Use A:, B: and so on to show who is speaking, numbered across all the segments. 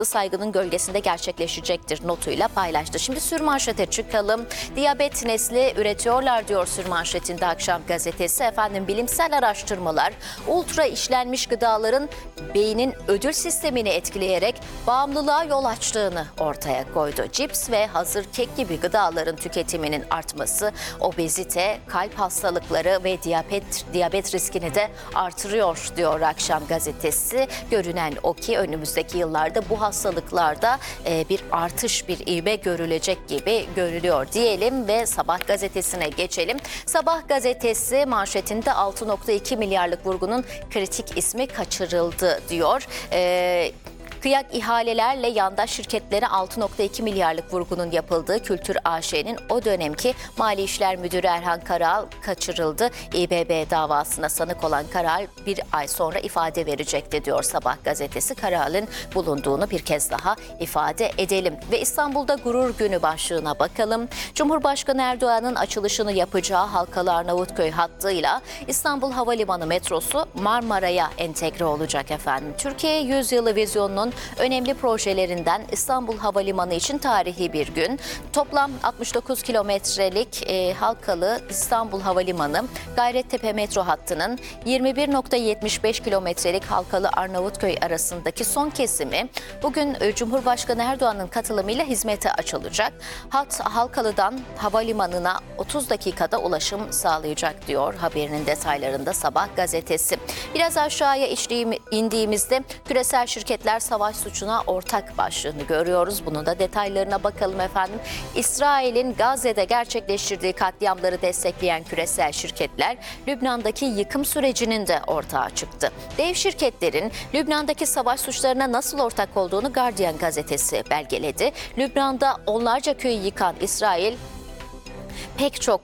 A: saygının gölgesinde gerçekleşecektir notuyla paylaştı. Şimdi sürmanşete çıkalım. Diyabet nesli üretiyorlar diyor sürmanşetinde Akşam Gazetesi. Efendim, bilimsel araştırmalar ultra işlenmiş gıdaların beynin ödül sistemini etkileyerek bağımlılığa yol açtığını ortaya koydu. Cips ve hazır kek gibi gıdaların tüketiminin artması obezite, kalp hastalıkları ve diyabet riskini de artırıyor diyor Akşam Gazetesi. Görünen o ki önümüzdeki yıllarda bu hastalıklarda bir artış, bir ivme görülecek gibi görülüyor diyelim ve Sabah gazetesine geçelim. Sabah gazetesi manşetinde 6,2 milyarlık vurgunun kritik ismi kaçırıldı diyor. Kıyak ihalelerle yandaş şirketlere 6,2 milyarlık vurgunun yapıldığı Kültür AŞ'nin o dönemki Mali İşler Müdürü Erhan Karal kaçırıldı. İBB davasına sanık olan Karal bir ay sonra ifade verecekti diyor Sabah gazetesi. Karal'ın bulunduğunu bir kez daha ifade edelim. Ve İstanbul'da Gurur Günü başlığına bakalım. Cumhurbaşkanı Erdoğan'ın açılışını yapacağı Halkalı Arnavutköy hattıyla İstanbul Havalimanı metrosu Marmara'ya entegre olacak efendim. Türkiye Yüzyılı vizyonunun önemli projelerinden İstanbul Havalimanı için tarihi bir gün. Toplam 69 kilometrelik Halkalı İstanbul Havalimanı Gayrettepe metro hattının 21,75 kilometrelik Halkalı Arnavutköy arasındaki son kesimi bugün Cumhurbaşkanı Erdoğan'ın katılımıyla hizmete açılacak. Hat Halkalı'dan havalimanına 30 dakikada ulaşım sağlayacak diyor haberinin detaylarında Sabah gazetesi. Biraz aşağıya indiğimizde küresel şirketler savaş suçuna ortak başlığını görüyoruz. Bunun da detaylarına bakalım efendim. İsrail'in Gazze'de gerçekleştirdiği katliamları destekleyen küresel şirketler Lübnan'daki yıkım sürecinin de ortağı çıktı. Dev şirketlerin Lübnan'daki savaş suçlarına nasıl ortak olduğunu Guardian gazetesi belgeledi. Lübnan'da onlarca köyü yıkan İsrail pek çok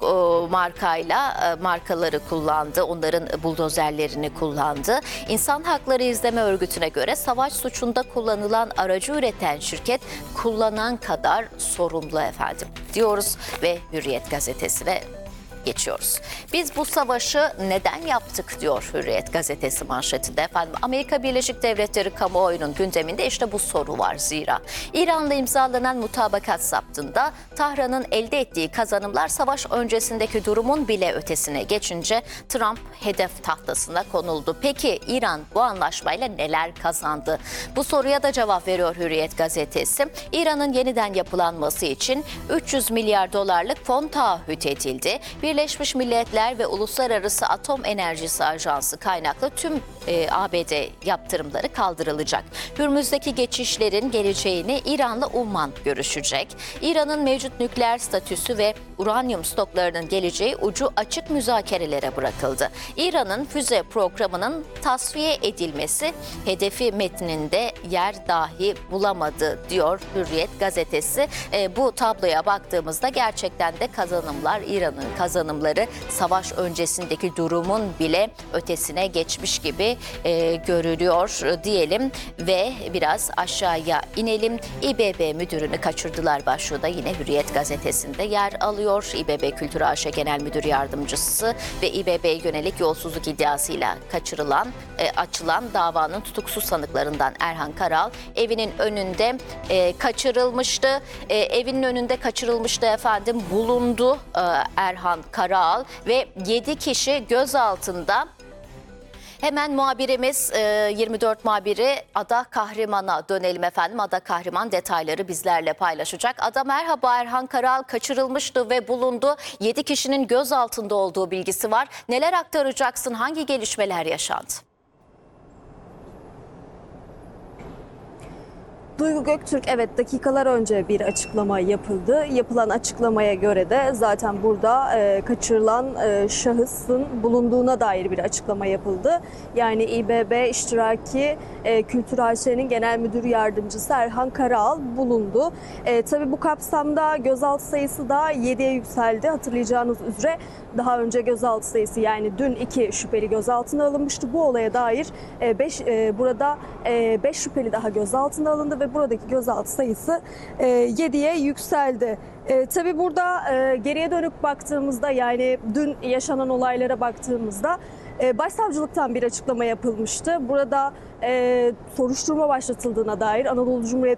A: markaları kullandı, onların buldozerlerini kullandı. İnsan Hakları İzleme Örgütü'ne göre savaş suçunda kullanılan aracı üreten şirket kullanan kadar sorumlu efendim diyoruz ve Hürriyet gazetesine geçiyoruz. Biz bu savaşı neden yaptık diyor Hürriyet gazetesi manşetinde efendim. Amerika Birleşik Devletleri kamuoyunun gündeminde işte bu soru var zira. İran'la imzalanan mutabakat zaptında Tahran'ın elde ettiği kazanımlar savaş öncesindeki durumun bile ötesine geçince Trump hedef tahtasına konuldu. Peki İran bu anlaşmayla neler kazandı? Bu soruya da cevap veriyor Hürriyet gazetesi. İran'ın yeniden yapılanması için 300 milyar dolarlık fon taahhüt edildi. Birleşmiş Milletler ve Uluslararası Atom Enerjisi Ajansı kaynaklı tüm ABD yaptırımları kaldırılacak. Hürmüz'deki geçişlerin geleceğini İran'la Umman görüşecek. İran'ın mevcut nükleer statüsü ve uranyum stoklarının geleceği ucu açık müzakerelere bırakıldı. İran'ın füze programının tasfiye edilmesi hedefi metninde yer dahi bulamadı diyor Hürriyet gazetesi. Bu tabloya baktığımızda gerçekten de kazanımlar, İran'ın kazanımları savaş öncesindeki durumun bile ötesine geçmiş gibi görülüyor diyelim ve biraz aşağıya inelim. İBB müdürünü kaçırdılar başlığı da yine Hürriyet gazetesinde yer alıyor. İBB Kültür AŞ Genel Müdür Yardımcısı ve İBB'ye yönelik yolsuzluk iddiasıyla açılan davanın tutuksuz sanıklarından Erhan Karal evinin önünde kaçırılmıştı. Evinin önünde kaçırılmıştı efendim, bulundu Erhan Karal ve 7 kişi gözaltında. Hemen muhabirimiz 24 muhabiri Ada Kahraman'a dönelim efendim. Ada Kahraman detayları bizlerle paylaşacak. Ada merhaba, Erhan Karal kaçırılmıştı ve bulundu. 7 kişinin gözaltında olduğu bilgisi var. Neler aktaracaksın? Hangi gelişmeler yaşandı?
B: Duygu Göktürk, evet, dakikalar önce bir açıklama yapıldı. Yapılan açıklamaya göre de zaten burada kaçırılan şahısın bulunduğuna dair bir açıklama yapıldı. Yani İBB iştiraki Kültür AŞ'nin Genel Müdür Yardımcısı Erhan Karal bulundu. Tabii bu kapsamda gözaltı sayısı da 7'ye yükseldi. Hatırlayacağınız üzere daha önce gözaltı sayısı, yani dün 2 şüpheli gözaltına alınmıştı. Bu olaya dair burada 5 şüpheli daha gözaltına alındı ve buradaki gözaltı sayısı 7'ye yükseldi. Tabii burada geriye dönüp baktığımızda, yani dün yaşanan olaylara baktığımızda Başsavcılıktan bir açıklama yapılmıştı. Burada soruşturma başlatıldığına dair Anadolu Cumhuriyet